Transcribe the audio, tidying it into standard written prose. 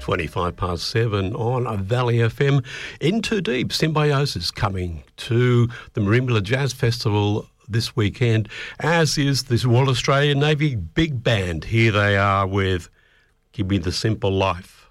25 past 7 on Valley FM. In Too Deep, Symbiosis coming to the Merimbula Jazz Festival this weekend, as is this Royal Australian Navy Big Band. Here they are with Give Me the Simple Life.